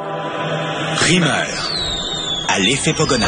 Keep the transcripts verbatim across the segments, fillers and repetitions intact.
Primeur à l'effet Pogonat.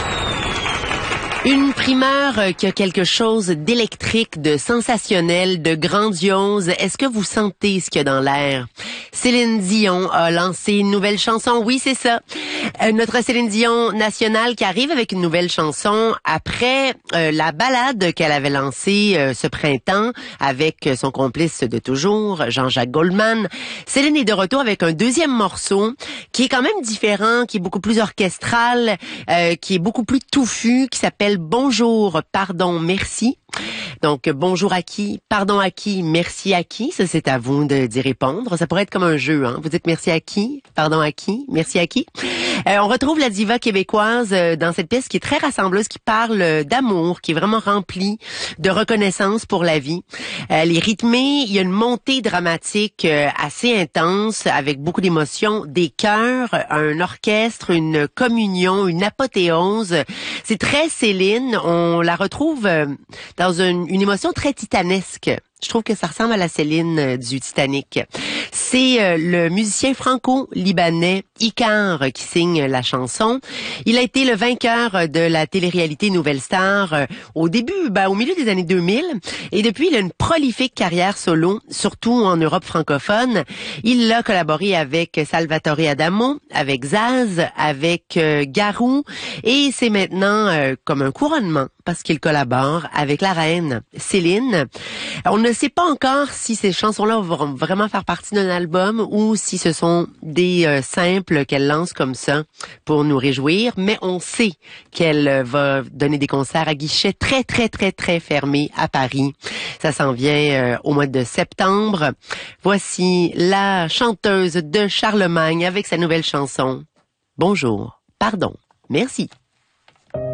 Une primeur qui a quelque chose d'électrique, de sensationnel, de grandiose. Est-ce que vous sentez ce qu'il y a dans l'air? Céline Dion a lancé une nouvelle chanson. Oui, c'est ça. Euh, notre Céline Dion nationale qui arrive avec une nouvelle chanson après euh, la ballade qu'elle avait lancée euh, ce printemps avec son complice de toujours, Jean-Jacques Goldman. Céline est de retour avec un deuxième morceau qui est quand même différent, qui est beaucoup plus orchestral, euh, qui est beaucoup plus touffu, qui s'appelle Bonjour, pardon, merci. Donc, bonjour à qui, pardon à qui, merci à qui, ça c'est à vous de d'y répondre. Ça pourrait être comme un jeu, hein. Vous dites merci à qui, pardon à qui, merci à qui. Euh, on retrouve la diva québécoise euh, dans cette pièce qui est très rassembleuse, qui parle euh, d'amour, qui est vraiment remplie de reconnaissance pour la vie. Euh, elle est rythmée, il y a une montée dramatique euh, assez intense, avec beaucoup d'émotions, des chœurs, un orchestre, une communion, une apothéose. C'est très Céline, on la retrouve euh, dans une, une émotion très titanesque. Je trouve que ça ressemble à la Céline euh, du Titanic. C'est euh, le musicien franco-libanais Icar qui signe la chanson. Il a été le vainqueur de la télé-réalité Nouvelle Star euh, au début, ben, au milieu des années deux mille. Et depuis, il a une prolifique carrière solo, surtout en Europe francophone. Il a collaboré avec Salvatore Adamo, avec Zaz, avec euh, Garou. Et c'est maintenant euh, comme un couronnement parce qu'il collabore avec la reine Céline. On ne sait pas encore si ces chansons-là vont vraiment faire partie d'un album ou si ce sont des euh, simples qu'elle lance comme ça pour nous réjouir, mais on sait qu'elle euh, va donner des concerts à guichets très, très, très, très fermés à Paris. Ça s'en vient euh, au mois de septembre. Voici la chanteuse de Charlemagne avec sa nouvelle chanson. Bonjour, pardon, merci.